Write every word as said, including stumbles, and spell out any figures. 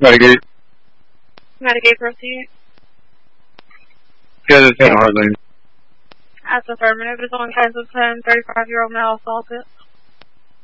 Medicaid. Medicaid proceed. Yeah, this is Heartland. That's affirmative. It's on case of ten thirty-five-year-old male assaulted.